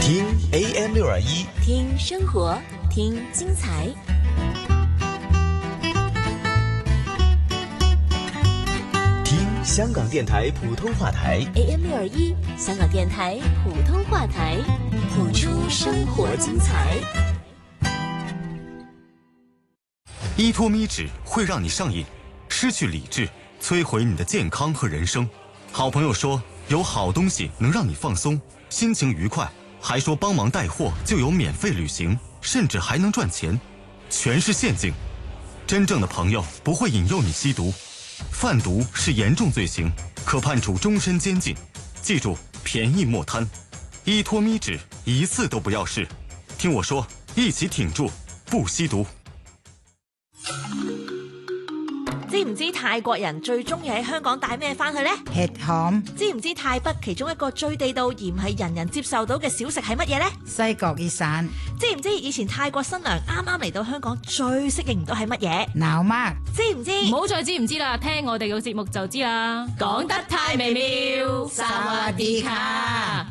听 AM621， 听生活，听精彩。 听香港电台普通话台 AM621，香港电台普通话台，谱出生活精彩。 依托咪纸会让你上瘾，失去理智，摧毁你的健康和人生。好朋友说有好东西能让你放松，心情愉快，还说帮忙带货就有免费旅行，甚至还能赚钱，全是陷阱。真正的朋友不会引诱你吸毒，贩毒是严重罪行，可判处终身监禁。记住，便宜莫贪，依托咪纸一次都不要试。听我說，一起挺住，不吸毒。 知唔知泰國人最中意喺香港帶咩翻去呢？ hetham。 知唔知泰北其中一個最地道而唔係人人接受到嘅小食係乜嘢呢？ 西角意散。 知唔知以前泰國新娘啱啱嚟到香港最適應唔到係乜嘢？ 鬧乜？ 知唔知？ 唔好再知唔知啦，聽我哋嘅節目就知啦。 講得太微妙，薩瓦迪卡。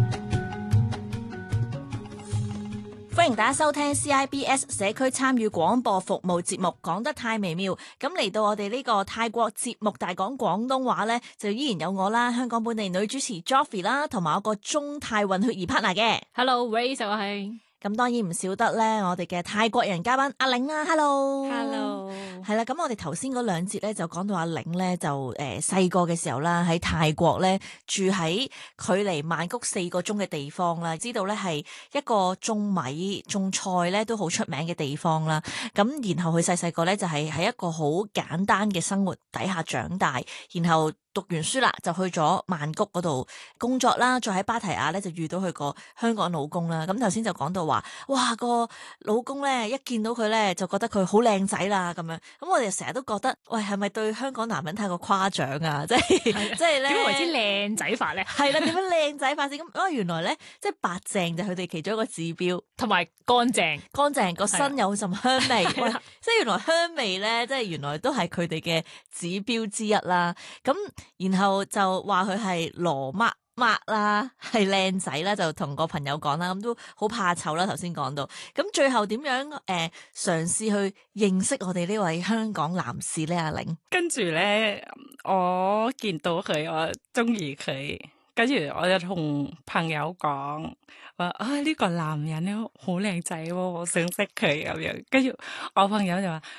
歡迎大家收聽 CIBS 社區參與廣播服務節目，講得太微妙。咁嚟到我哋呢個泰國節目大講廣東話呢，就依然有我啦，香港本地女主持 Joffy 啦，同埋我個中泰混血兒 partner 嘅。 Hello，Ray 就係。 咁當然唔少得咧，我哋嘅泰國人嘉賓阿玲啊 ，Hello，係啦。咁我哋頭先嗰兩節咧就講到阿玲咧就細個嘅時候啦，喺泰國咧住喺距離曼谷4個鐘嘅地方啦，知道咧係一個種米種菜咧都好出名嘅地方啦。咁然後佢細個咧就係喺一個好簡單嘅生活底下長大，然後讀完書啦，就去咗曼谷嗰度工作啦，再喺芭提雅咧就遇到佢個香港老公啦。咁頭先就講到話，哇，個老公咧一見到佢咧就覺得佢好靚仔啦咁樣。咁我哋成日都覺得，喂，係咪對香港男人太過誇張啊？即係咧， 點為之靚仔法咧？ 係啦，點樣靚仔法先？咁原來咧即係白淨就係佢哋其中一個指標， 同埋乾淨個身有陣香味。喂，即係原來香味咧，即係原來都係佢哋嘅指標之一啦。咁然後就話佢係羅麥啦，係靚仔啦，就同個朋友講啦，咁都好怕醜啦。頭先講到，咁最後點樣嘗試去認識我哋呢位香港男士咧？阿玲， 跟住咧，我見到佢，我中意佢，跟住我就同朋友講話呢個男人咧好靚仔喎，我想識佢咁樣。跟住我朋友就話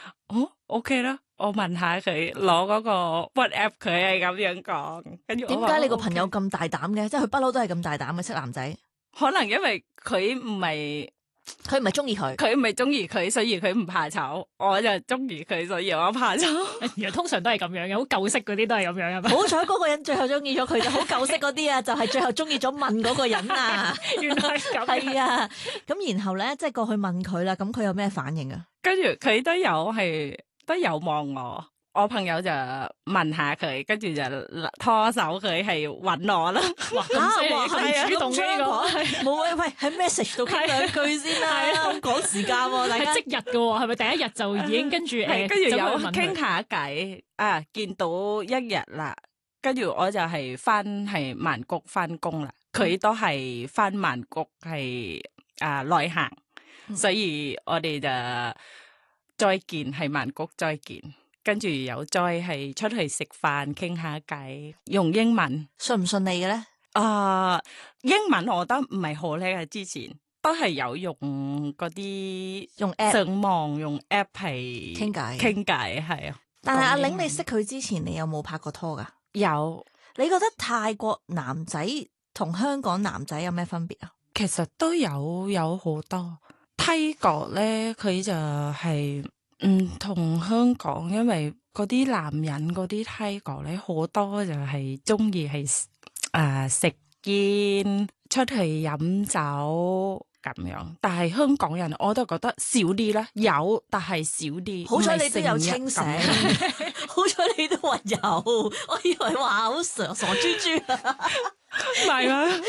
OK 啦。我問下佢攞嗰個 WhatsApp 佢係咁樣講，跟住點解你個朋友咁大膽嘅？即係佢不嬲都係咁大膽嘅識男仔。 可能因為佢唔係中意佢，所以佢唔怕醜。我就中意佢，所以我怕醜。 原來通常都係咁樣嘅，好舊式嗰啲都係咁樣啊。 好彩嗰個人最後中意咗佢，就好舊式嗰啲啊，就係最後中意咗問嗰個人啊。 原來係咁。 係啊，咁然後咧，即係過去問佢啦，咁佢有咩反應啊？ 跟住佢都有望我，我朋友就問下佢，跟住就拖手佢係揾我啦。 哇，咁主動呢個， 冇喂喺 message 度傾兩句先啦，咁趕時間喎，大家係即日嘅喎，係咪第一日就已經跟住有傾下偈啊？見到一日啦，跟住我就係翻曼谷翻工啦，佢都係翻曼谷係內行，所以我哋就再見係曼谷再見，跟住又再係出去食飯傾下偈，用英文順唔順利嘅咧？ 英文我覺得唔係好叻嘅，之前都係有用嗰啲用 app 上網用 app 係傾偈係啊。 但係阿玲，你識佢之前，你有冇拍過拖噶？ 有。 你覺得泰國男仔同香港男仔有咩分別啊？ 其實都有好多。泰國咧，佢就係唔同香港，因為嗰啲男人嗰啲泰國咧，好多就係中意係食煙、出去飲酒咁樣。但係香港人我都覺得少啲啦，有但係少啲。 好彩你都有清醒，好彩你都話有，我以為話好傻豬豬啊， 唔係啊。